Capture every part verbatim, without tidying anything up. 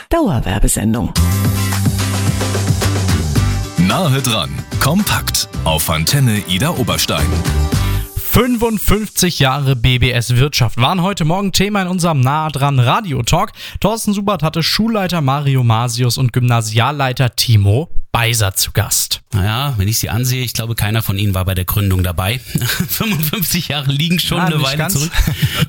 Dauerwerbesendung. Nahe dran, kompakt auf Antenne Ida Oberstein. fünfundfünfzig Jahre B B S Wirtschaft waren heute Morgen Thema in unserem Nahe dran Radio-Talk. Thorsten Subert hatte Schulleiter Mario Masius und Gymnasialleiter Timo Beiser zu Gast. Naja, wenn ich sie ansehe, ich glaube, keiner von ihnen war bei der Gründung dabei. fünfundfünfzig Jahre liegen schon ja, eine Weile ganz zurück.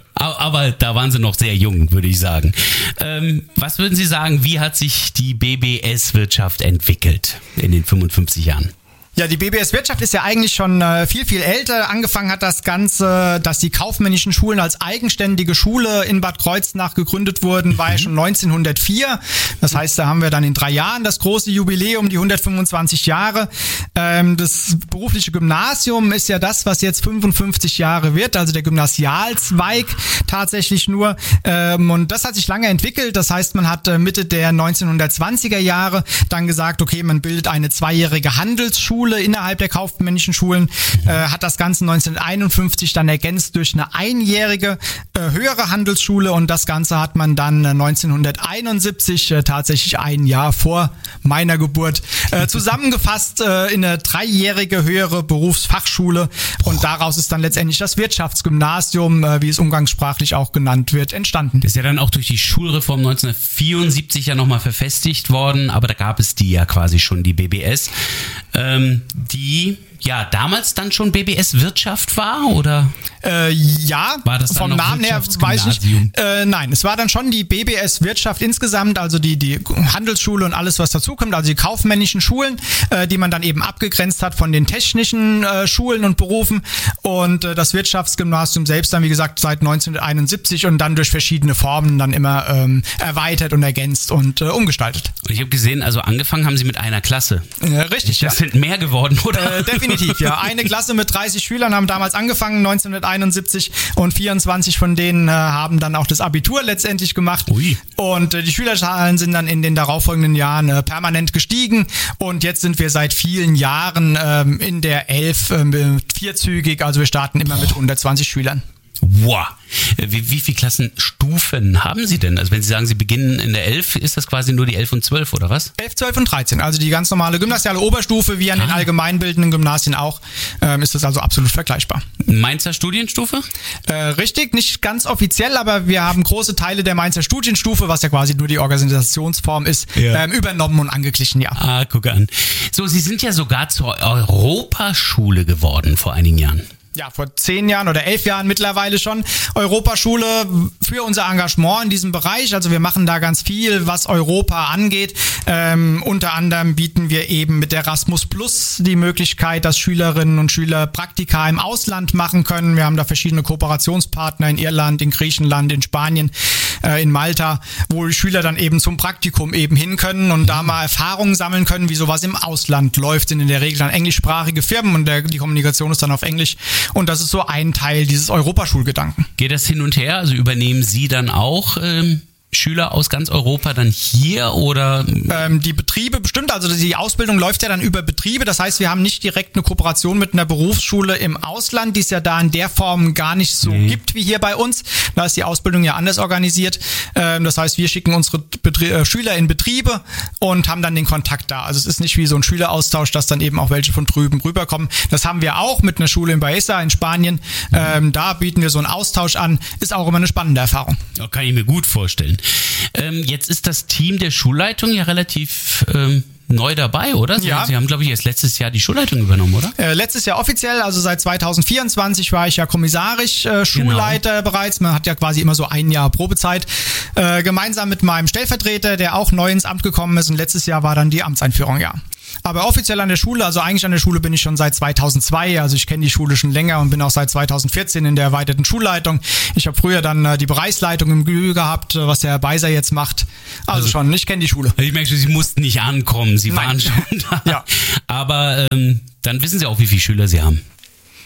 Aber da waren sie noch sehr jung, würde ich sagen. Ähm, was würden Sie sagen, wie hat sich die B B S-Wirtschaft entwickelt in den fünfundfünfzig Jahren? Ja, die B B S-Wirtschaft ist ja eigentlich schon äh, viel, viel älter. Angefangen hat das Ganze, dass die kaufmännischen Schulen als eigenständige Schule in Bad Kreuznach gegründet wurden, war ja schon neunzehnhundertvier. Das heißt, da haben wir dann in drei Jahren das große Jubiläum, die hundertfünfundzwanzig Jahre. Ähm, das berufliche Gymnasium ist ja das, was jetzt fünfundfünfzig Jahre wird, also der Gymnasialzweig tatsächlich nur. Ähm, und das hat sich lange entwickelt. Das heißt, man hat äh, Mitte der neunzehnhundertzwanziger Jahre dann gesagt, okay, man bildet eine zweijährige Handelsschule innerhalb der kaufmännischen Schulen, äh, hat das Ganze neunzehnhunderteinundfünfzig dann ergänzt durch eine einjährige äh, höhere Handelsschule, und das Ganze hat man dann äh, neunzehnhunderteinundsiebzig, äh, tatsächlich ein Jahr vor meiner Geburt, äh, zusammengefasst äh, in eine dreijährige höhere Berufsfachschule, und daraus ist dann letztendlich das Wirtschaftsgymnasium, äh, wie es umgangssprachlich auch genannt wird, entstanden. Das ist ja dann auch durch die Schulreform neunzehnhundertvierundsiebzig ja nochmal verfestigt worden, aber da gab es die ja quasi schon, die B B S. Ähm, die ja damals dann schon B B S Wirtschaft war, oder? Äh, ja, war das dann vom noch Namen her weiß ich. Äh, nein, es war dann schon die B B S Wirtschaft insgesamt, also die die Handelsschule und alles, was dazukommt, also die kaufmännischen Schulen, äh, die man dann eben abgegrenzt hat von den technischen äh, Schulen und Berufen, und äh, das Wirtschaftsgymnasium selbst dann, wie gesagt, seit neunzehnhunderteinundsiebzig und dann durch verschiedene Formen dann immer ähm, erweitert und ergänzt und äh, umgestaltet. Und ich habe gesehen, also angefangen haben Sie mit einer Klasse. Äh, richtig, das ja. sind mehr geworden, oder? Äh, definitiv, ja. Eine Klasse mit dreißig Schülern haben damals angefangen, neunzehnhunderteinundsiebzig, und vierundzwanzig von denen äh, haben dann auch das Abitur letztendlich gemacht. Ui. Und äh, die Schülerzahlen sind dann in den darauffolgenden Jahren äh, permanent gestiegen, und jetzt sind wir seit vielen Jahren ähm, in der elf äh, vierzügig, also wir starten immer mit hundertzwanzig Schülern. Wow. Wie, wie viele Klassenstufen haben Sie denn? Also wenn Sie sagen, Sie beginnen in der elf, ist das quasi nur die elf und zwölf, oder was? elf, zwölf und dreizehn, also die ganz normale gymnasiale Oberstufe, wie an ah. den allgemeinbildenden Gymnasien auch, ähm, ist das also absolut vergleichbar. Mainzer Studienstufe? Äh, richtig, nicht ganz offiziell, aber wir haben große Teile der Mainzer Studienstufe, was ja quasi nur die Organisationsform ist, ja. ähm, übernommen und angeglichen, ja. Ah, guck an. So, Sie sind ja sogar zur Europaschule geworden vor einigen Jahren. Ja, vor zehn Jahren oder elf Jahren mittlerweile schon. Europaschule für unser Engagement in diesem Bereich. Also wir machen da ganz viel, was Europa angeht. Ähm, unter anderem bieten wir eben mit Erasmus Plus die Möglichkeit, dass Schülerinnen und Schüler Praktika im Ausland machen können. Wir haben da verschiedene Kooperationspartner in Irland, in Griechenland, in Spanien, äh, in Malta, wo die Schüler dann eben zum Praktikum eben hin können und da mal Erfahrungen sammeln können, wie sowas im Ausland läuft. Sind in der Regel dann englischsprachige Firmen, und der, die Kommunikation ist dann auf Englisch. Und das ist so ein Teil dieses Europaschulgedanken. Geht das hin und her? Also übernehmen Sie dann auch ähm, Schüler aus ganz Europa dann hier, oder? Ähm, die Betriebe bestimmt, also die Ausbildung läuft ja dann über Betriebe. Das heißt, wir haben nicht direkt eine Kooperation mit einer Berufsschule im Ausland, die es ja da in der Form gar nicht so nee. gibt wie hier bei uns. Da ist die Ausbildung ja anders organisiert. Ähm, das heißt, wir schicken unsere Betrie- äh, Schüler in Betriebe und haben dann den Kontakt da. Also es ist nicht wie so ein Schüleraustausch, dass dann eben auch welche von drüben rüberkommen. Das haben wir auch mit einer Schule in Baeza in Spanien. Ähm, da bieten wir so einen Austausch an. Ist auch immer eine spannende Erfahrung. Ja, kann ich mir gut vorstellen. Ähm, jetzt ist das Team der Schulleitung ja relativ ähm, neu dabei, oder? Sie, ja. Sie haben, glaube ich, erst letztes Jahr die Schulleitung übernommen, oder? Äh, letztes Jahr offiziell, also seit zweitausendvierundzwanzig war ich ja kommissarisch äh, Schulleiter genau. bereits. Man hat ja quasi immer so ein Jahr Probezeit. Äh, gemeinsam mit meinem Stellvertreter, der auch neu ins Amt gekommen ist. Und letztes Jahr war dann die Amtseinführung, ja. Aber offiziell an der Schule, also eigentlich an der Schule bin ich schon seit zweitausendzwei, also ich kenne die Schule schon länger und bin auch seit zweitausendvierzehn in der erweiterten Schulleitung. Ich habe früher dann äh, die Bereichsleitung im G Ü gehabt, was der Herr Beiser jetzt macht. Also, also schon, ich kenne die Schule. Ich merke schon, Sie mussten nicht ankommen, Sie Nein. waren schon da. Ja. Aber ähm, dann wissen Sie auch, wie viele Schüler Sie haben.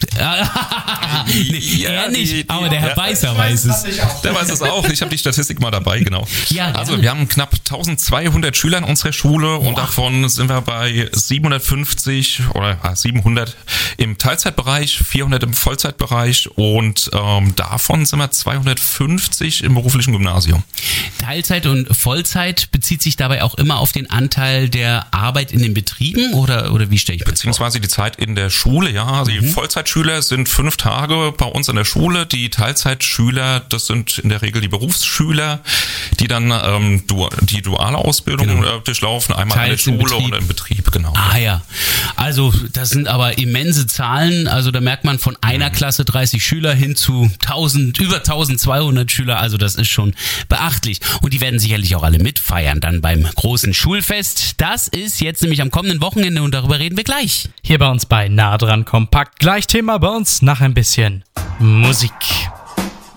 nee, ja, er nicht, die, aber der Herr ja, Beißer weiß es. Der weiß es auch. Ich habe die Statistik mal dabei, genau. Ja, also wir haben knapp eintausendzweihundert Schüler in unserer Schule Boah. und davon sind wir bei siebenhundertfünfzig oder siebenhundert im Teilzeitbereich, vierhundert im Vollzeitbereich und ähm, davon sind wir zweihundertfünfzig im beruflichen Gymnasium. Teilzeit und Vollzeit bezieht sich dabei auch immer auf den Anteil der Arbeit in den Betrieben oder, oder wie stelle ich das Beziehungsweise vor? Die Zeit in der Schule, ja. Die mhm. Vollzeitschüler sind fünf Tage bei uns in der Schule. Die Teilzeitschüler, das sind in der Regel die Berufsschüler, die dann ähm, du, die duale Ausbildung genau. durchlaufen, einmal Teils in der Schule und im Betrieb, genau. Ah ja, also das sind aber immense Zahlen. Also da merkt man von einer mhm. Klasse dreißig Schüler hin zu tausend, über eintausendzweihundert Schüler. Also das ist schon beachtlich. Und die werden sicherlich auch alle mitfeiern dann beim großen Schulfest. Das ist jetzt nämlich am kommenden Wochenende und darüber reden wir gleich. Hier bei uns bei Nah dran kompakt. Gleich Thema bei uns nach ein bisschen Musik.